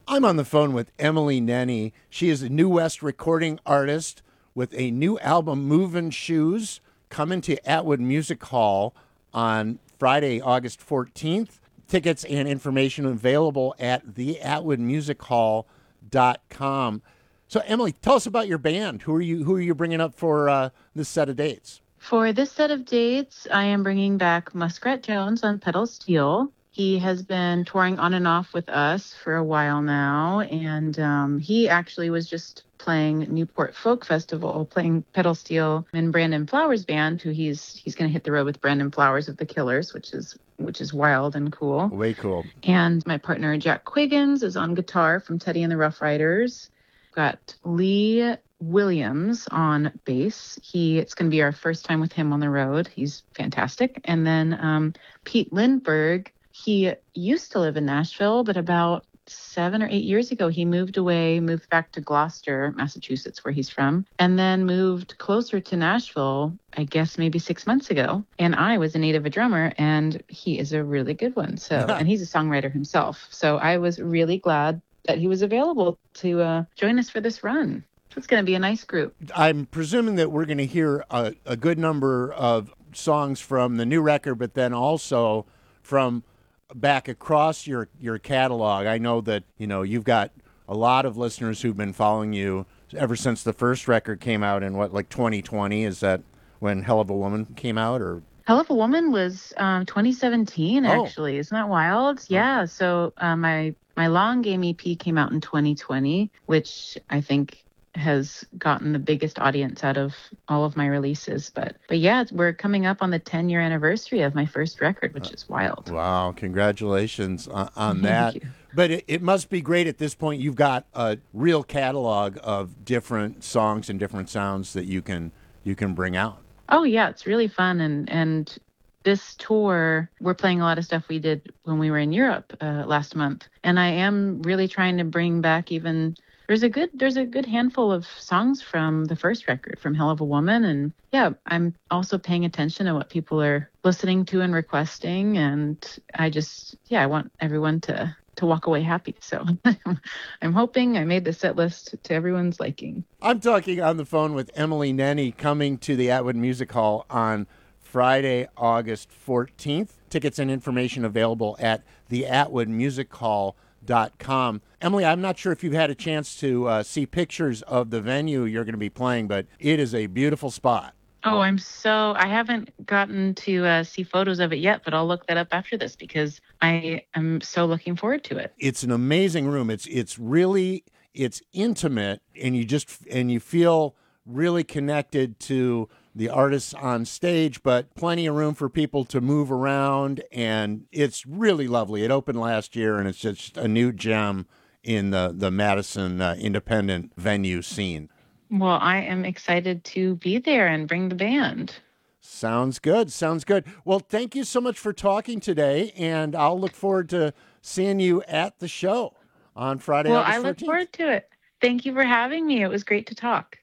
I'm on the phone with Emily Nenny. She is a New West recording artist with a new album, Movin' Shoes, coming to Atwood Music Hall on Friday, August 14th. Tickets and information available at theatwoodmusichall.com. So, Emily, tell us about your band. Who are you bringing up for this set of dates? For this set of dates, I am bringing back Muskrat Jones on pedal steel. He has been touring on and off with us for a while now, and he actually was just playing Newport Folk Festival, playing pedal steel in Brandon Flowers' band, who he's going to hit the road with Brandon Flowers of the Killers, which is wild and cool. Way cool. And my partner Jack Quiggins is on guitar from Teddy and the Rough Riders. Got Lee Williams on bass. It's going to be our first time with him on the road. He's fantastic. And then Pete Lindberg, he used to live in Nashville, but about 7 or 8 years ago, he moved back to Gloucester, Massachusetts, where he's from, and then moved closer to Nashville, I guess maybe 6 months ago. And I was in need of a drummer, and he is a really good one. So, and he's a songwriter himself. So I was really glad that he was available to join us for this run. It's going to be a nice group. I'm presuming that we're going to hear a good number of songs from the new record, but then also from back across your catalog. I know that, you've got a lot of listeners who've been following you ever since the first record came out in 2020? Is that when Hell of a Woman came out, or? Hell of a Woman was 2017, actually. Isn't that wild? Yeah. So my Long Game EP came out in 2020, which I think has gotten the biggest audience out of all of my releases. But yeah, we're coming up on the 10-year anniversary of my first record, which is wild. Wow. Congratulations on that. Thank you. But it must be great at this point. You've got a real catalog of different songs and different sounds that you can bring out. Oh, yeah. It's really fun. And this tour, we're playing a lot of stuff we did when we were in Europe last month. And I am really trying to bring back there's a good handful of songs from the first record, from Hell of a Woman. And yeah, I'm also paying attention to what people are listening to and requesting. And I want everyone to walk away happy. So I'm hoping I made the set list to everyone's liking. I'm talking on the phone with Emily Nenny, coming to the Atwood Music Hall on Friday, August 14th. Tickets and information available at theatwoodmusichall.com. Emily, I'm not sure if you've had a chance to see pictures of the venue you're going to be playing, but it is a beautiful spot. Oh, I haven't gotten to see photos of it yet, but I'll look that up after this because I am so looking forward to it. It's an amazing room. It's intimate, and you feel really connected to the artists on stage, but plenty of room for people to move around, and it's really lovely. It opened last year, and it's just a new gem in the Madison independent venue scene. Well, I am excited to be there and bring the band. Sounds good. Well, thank you so much for talking today, and I'll look forward to seeing you at the show on Friday, August 14th. Well, I look forward to it. Thank you for having me. It was great to talk.